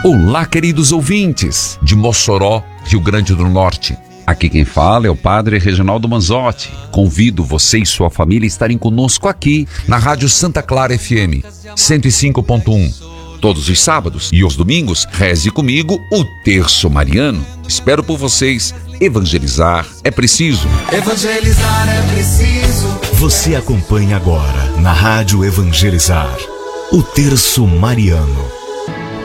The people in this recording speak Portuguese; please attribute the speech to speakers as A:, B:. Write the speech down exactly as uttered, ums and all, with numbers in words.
A: Olá, queridos ouvintes de Mossoró, Rio Grande do Norte. Aqui quem fala é o Padre Reginaldo Manzotti. Convido você e sua família a estarem conosco aqui na Rádio Santa Clara F M cento e cinco ponto um. Todos os sábados e os domingos, reze comigo o Terço Mariano. Espero por vocês. Evangelizar é preciso.
B: Evangelizar é preciso.
C: Você acompanha agora na Rádio Evangelizar o Terço Mariano.